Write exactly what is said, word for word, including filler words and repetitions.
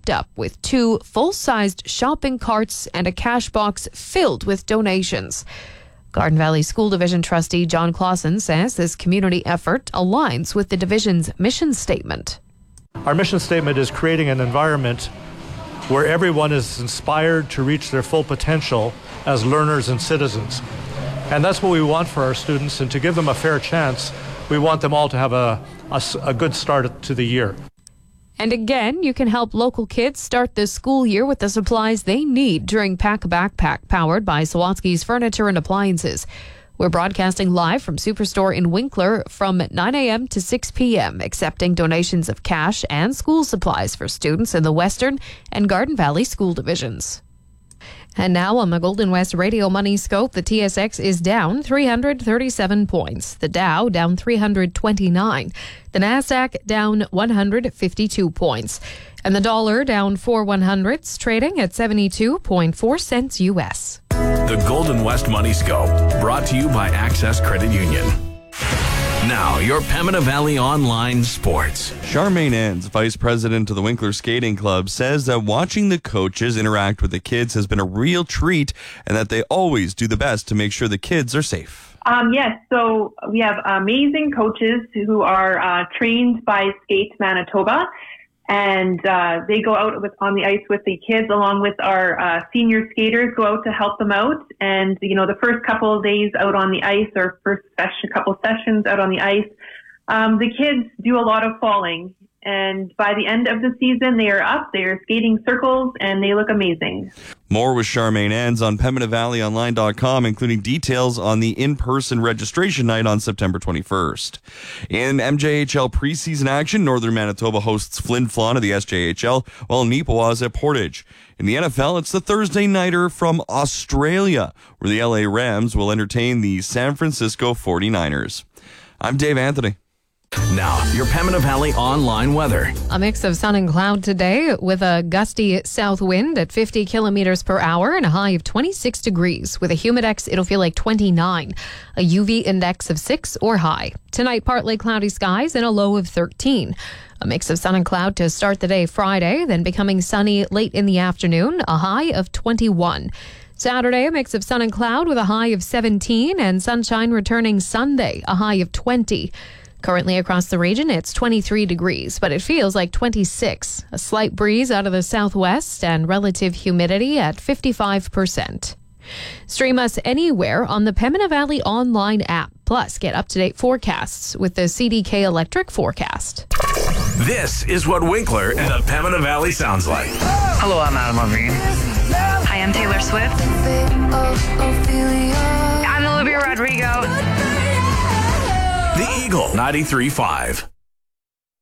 stocked up with two full-sized shopping carts and a cash box filled with donations. Garden Valley School Division trustee John Clausen says this community effort aligns with the division's mission statement. Our mission statement is creating an environment where everyone is inspired to reach their full potential as learners and citizens. And that's what we want for our students, and to give them a fair chance, we want them all to have a, a, a good start to the year. And again, you can help local kids start the school year with the supplies they need during Pack a Backpack, powered by Sawatsky's Furniture and Appliances. We're broadcasting live from Superstore in Winkler from nine a.m. to six p.m., accepting donations of cash and school supplies for students in the Western and Garden Valley school divisions. And now on the Golden West Radio Money Scope, the T S X is down three hundred thirty-seven points. The Dow down three hundred twenty-nine. The Nasdaq down one hundred fifty-two points. And the dollar down four one hundredths, trading at seventy-two point four cents U S. The Golden West Money Scope, brought to you by Access Credit Union. Now, your Pembina Valley Online Sports. Charmaine Enns, vice president of the Winkler Skating Club, says that watching the coaches interact with the kids has been a real treat and that they always do the best to make sure the kids are safe. Um, yes, so we have amazing coaches who are uh, trained by Skate Manitoba, and uh, they go out with, on the ice with the kids along with our uh, senior skaters, go out to help them out. And, you know, the first couple of days out on the ice, or first session, couple of sessions out on the ice, um, the kids do a lot of falling. And by the end of the season, they are up, they are skating circles, and they look amazing. More with Charmaine Enns on Pembina Valley Online dot com, including details on the in-person registration night on September twenty-first. In M J H L preseason action, Northern Manitoba hosts Flin Flon of the S J H L, while Neepawa is at Portage. In the N F L, it's the Thursday nighter from Australia, where the L A Rams will entertain the San Francisco forty-niners. I'm Dave Anthony. Now, your Pembina Valley online weather. A mix of sun and cloud today with a gusty south wind at fifty kilometers per hour and a high of twenty-six degrees. With a humidex, it'll feel like twenty-nine. A U V index of six or high. Tonight, partly cloudy skies and a low of thirteen. A mix of sun and cloud to start the day Friday, then becoming sunny late in the afternoon, a high of twenty-one. Saturday, a mix of sun and cloud with a high of seventeen, and sunshine returning Sunday, a high of twenty. Currently across the region, it's twenty-three degrees, but it feels like twenty-six. A slight breeze out of the southwest and relative humidity at fifty-five percent. Stream us anywhere on the Pembina Valley Online app. Plus, get up-to-date forecasts with the C D K Electric Forecast. This is what Winkler and the Pembina Valley sounds like. Hello, I'm Adam Levine. Hi, I'm Taylor Swift. I'm Olivia Rodrigo. The Eagle ninety-three point five.